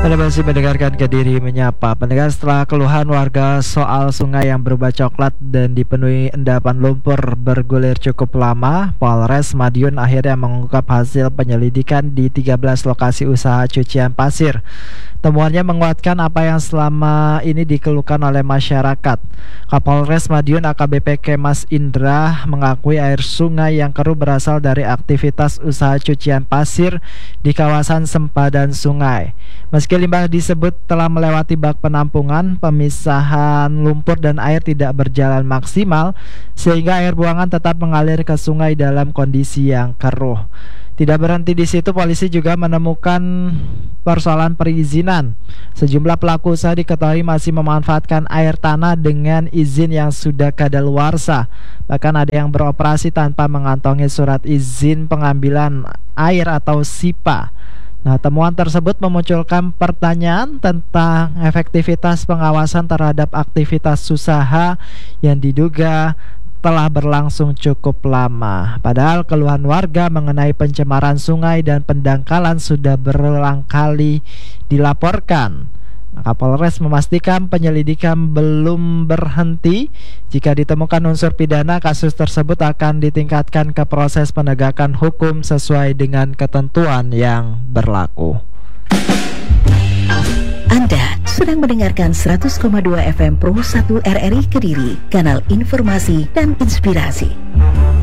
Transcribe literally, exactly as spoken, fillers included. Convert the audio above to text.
Anda masih mendengarkan Kediri Menyapa. Pendengar, setelah keluhan warga soal sungai yang berubah coklat dan dipenuhi endapan lumpur bergulir cukup lama, Polres Madiun akhirnya mengungkap hasil penyelidikan di tiga belas lokasi usaha cucian pasir. Temuannya menguatkan apa yang selama ini dikeluhkan oleh masyarakat. Kapolres Madiun A K B P Kemas Indra mengakui air sungai yang keruh berasal dari aktivitas usaha cucian pasir di kawasan sempadan sungai. Meski limbah disebut telah melewati bak penampungan, pemisahan lumpur dan air tidak berjalan maksimal sehingga air buangan tetap mengalir ke sungai dalam kondisi yang keruh. Tidak berhenti di situ, polisi juga menemukan persoalan perizinan. Sejumlah pelaku usaha diketahui masih memanfaatkan air tanah dengan izin yang sudah kadaluarsa. Bahkan ada yang beroperasi tanpa mengantongi surat izin pengambilan air atau S I P A. Nah, temuan tersebut memunculkan pertanyaan tentang efektivitas pengawasan terhadap aktivitas usaha yang diduga telah berlangsung cukup lama. Padahal keluhan warga mengenai pencemaran sungai dan pendangkalan sudah berulang kali dilaporkan. Kapolres memastikan penyelidikan belum berhenti. Jika ditemukan unsur pidana, kasus tersebut akan ditingkatkan ke proses penegakan hukum sesuai dengan ketentuan yang berlaku. Anda sedang mendengarkan seratus koma dua F M Pro satu R R I Kediri, kanal informasi dan inspirasi.